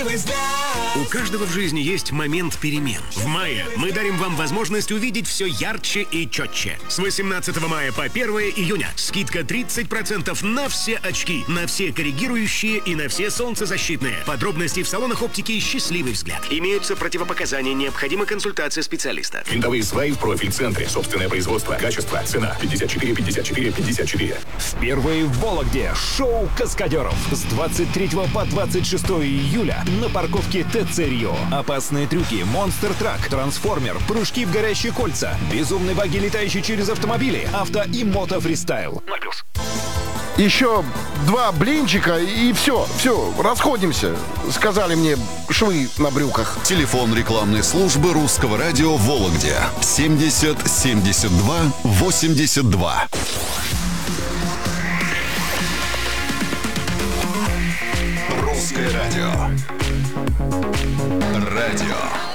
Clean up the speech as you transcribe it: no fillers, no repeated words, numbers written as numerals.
У каждого в жизни есть момент перемен. В мае мы дарим вам возможность увидеть все ярче и четче. С 18 мая по 1 июня скидка 30% на все очки, на все коррегирующие и на все солнцезащитные. Подробности в салонах оптики «Счастливый взгляд». Имеются противопоказания, необходима консультация специалиста. Винтовые сваи в профиль-центре. Собственное производство. Качество. Цена. 54 54 54. Впервые в Вологде шоу «Каскадеров» с 23 по 26 июля на парковке ТЦ «Рио». Опасные трюки, монстр-трак, трансформер, прыжки в горящие кольца, безумные баги, летающие через автомобили, авто и мото-фристайл. 0+. Еще 2 блинчика и все, расходимся. Сказали мне швы на брюках. Телефон рекламной службы Русского радио в Вологде 70 72 82. Русское радио. Радио